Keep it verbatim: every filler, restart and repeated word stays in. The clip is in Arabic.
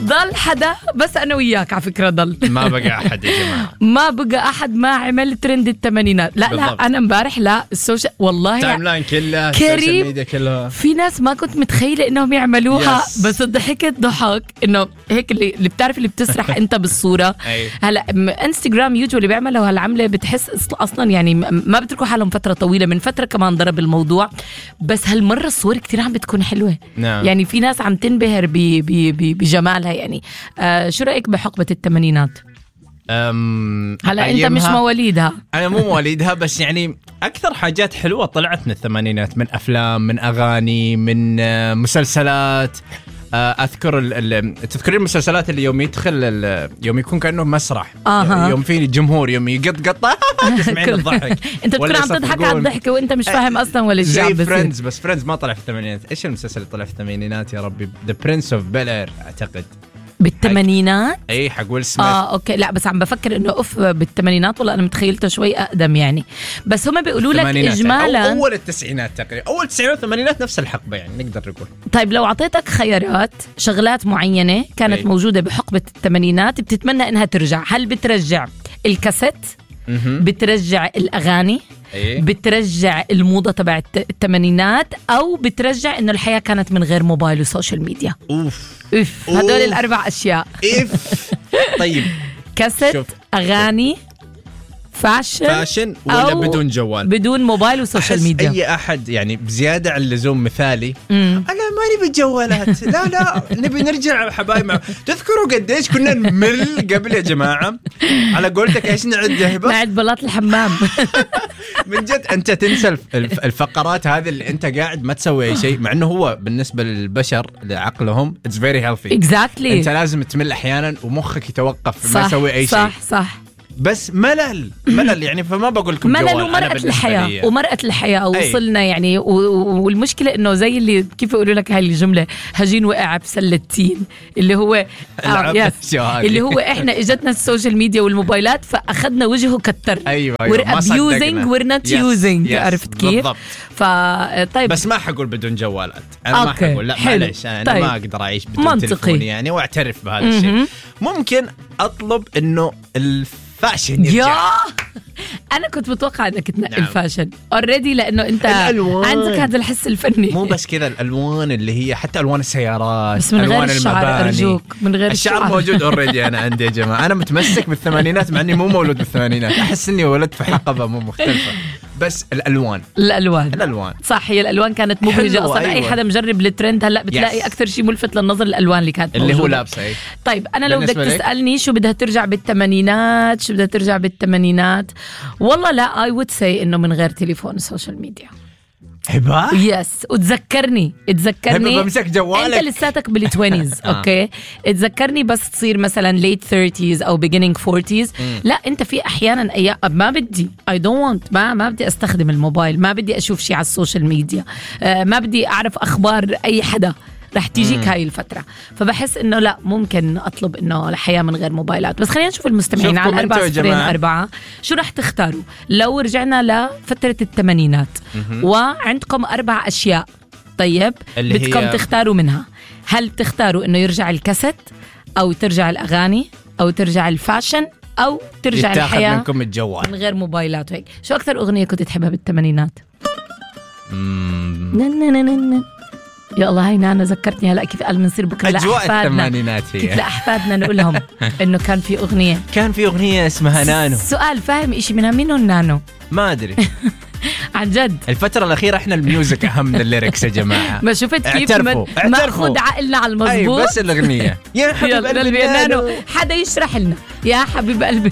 ضل حدا بس أنا وياك على فكرة ضل ما بقى أحد يا جماعة ما بقى أحد ما عمل ترند الثمانينات. لا بالضبط. لا أنا امبارح لا السوشيال والله تايم لاين كلها السوشيال ميديا كلها في ناس ما كنت متخيلة إنهم يعملوها yes. بس ضحكت ضحك إنه هيك اللي, اللي بتعرف اللي بتسرح أنت بالصورة هلا انستغرام يوتيوب اللي بيعملوا هالعملة بتحس أصلا يعني ما بتركوا حالهم فترة طويلة من فترة كمان ضرب الموضوع بس هالمرة الصور كتير عم بتكون حلوة نعم. يعني في ناس عم تنبهر بجمالها يعني آه شو رأيك بحقبة الثمانينات؟ هلا انت مش مواليدها انا مو مواليدها بس يعني اكثر حاجات حلوه طلعت من الثمانينات من افلام من اغاني من مسلسلات. اذكر تذكرين المسلسلات اللي يوم يدخل يوم يكون كانه مسرح آه. يوم في جمهور يوم يقط قطه تسمعين الضحك انت تكون عم تضحك على الضحك وانت مش فاهم اصلا ولا شيء زي فريندز بس فريندز ما طلع في الثمانينات. ايش المسلسل اللي طلع في الثمانينات يا ربي ذا برنس اوف بيل اير اعتقد بالثمانينات اي حق ويل سميث. اه اوكي لا بس عم بفكر انه اوف بالثمانينات والله انا متخيلته شوي اقدم يعني بس هم بيقولوا لك اجمالا يعني اول التسعينات تقريبا اول التسعينات والثمانينات نفس الحقبه يعني نقدر نقول. طيب لو اعطيتك خيارات شغلات معينه كانت أي. موجوده بحقبه الثمانينات بتتمنى انها ترجع هل بترجع الكاسيت بترجع الاغاني أيه؟ بترجع الموضة تبع الثمانينات أو بترجع إنه الحياة كانت من غير موبايل وسوشيال ميديا. أوف أوف هدول الأربع أشياء. إف طيب كاسيت شوف. أغاني فاشن فاشن ولا بدون جوال بدون موبايل وسوشيال ميديا. أي أحد يعني بزيادة عن اللزوم مثالي مم. أنا ما نبي جوالات لا لا نبي نرجع حبايب مع... تذكروا قديش كنا نمل قبل يا جماعة على قولتك إيش نعد هبة نعد بلاط الحمام من جد أنت تنسى الفقرات هذه اللي أنت قاعد ما تسوي أي شيء مع أنه هو بالنسبة للبشر لعقلهم it's very healthy exactly. أنت لازم تمل أحيانا ومخك يتوقف ما يسوي أي شيء صح صح بس ملل ملل يعني فما بقول لكم ملل ومرأة الحياة ومرأة الحياة وصلنا يعني والمشكلة إنه زي اللي كيف يقولوا لك هاي الجملة هجين وقع بسلة تين اللي هو آه اللي هو إحنا إجتنا السوشيال ميديا والموبايلات فأخذنا وجهه كتر أيوة أيوة we're abusing we're not yes, using yes, عرفت كيف بالضبط. فطيب بس ما حقول بدون جوالات أنا ما حقول لا معلش أنا طيب. ما أقدر أعيش بدون منطقي. تلفوني يعني وأعترف بهذا الشيء. ممكن أطلب إنه الف فاشن يرجع. أنا كنت متوقع أنك تنقل نعم. فاشن أوريدي لأنه أنت الألوان. عندك هذا الحس الفني مو بس كذا الألوان اللي هي حتى ألوان السيارات بس من ألوان غير الشعر المباني أرجوك من غير الشعر, الشعر موجود أوريدي أنا عندي يا جماعة أنا متمسك بالثمانينات مع أني مو مولود بالثمانينات أحس أني ولدت في حقبة مو مختلفة بس الألوان الألوان الألوان صح هي الألوان كانت مبهجة أصلا أيوة. أي حدا مجرب الترند هلأ بتلاقي yes. أكثر شيء ملفت للنظر الألوان اللي كانت اللي موجودة. هو لابسة أي. طيب أنا لو بدك تسألني شو بدها ترجع بالثمانينات شو بدها ترجع بالثمانينات والله لا I would say إنه من غير تليفون وسوشيال ميديا. هبة؟ يس وتذكرني تذكرني هبة بمسك جوالك أنت لساتك بالتوينيز أوكي تذكرني بس تصير مثلا late thirties أو beginning forties لا أنت في أحيانا أيام ما بدي I don't want ما ما بدي أستخدم الموبايل ما بدي أشوف شيء على السوشيال ميديا آه ما بدي أعرف أخبار أي حدا رح تيجيك هاي الفترة فبحس إنه لا ممكن أطلب إنه الحياة من غير موبايلات. بس خلينا نشوف المستمعين على الأربعة صفرين أربعة شو رح تختاروا لو رجعنا لفترة الثمانينات وعندكم أربع أشياء طيب بدكم هي... تختاروا منها هل تختاروا إنه يرجع الكاسيت أو ترجع الأغاني أو ترجع الفاشن أو ترجع الحياة منكم الجوال من غير موبايلات وهيك. شو أكثر أغنية كنت تحبها بالثمانينات؟ يا الله هاي نانا ذكرتني هلا كيف قال بنصير بكره لأحفادنا الثمانينات هي كيف لأحفادنا نقول لهم إنه كان في أغنية كان في أغنية اسمها نانو. سؤال فاهم إشي منها مين هو نانو؟ ما أدري عن جد الفترة الأخيرة إحنا الميوزك أهم من الليركس يا جماعة. ما شفت كيف اعترفوا. ما أخذ عقلنا على المضبوط أي بس الأغنية يا حبيب قلبي نانو حدا يشرح لنا يا حبيب قلبي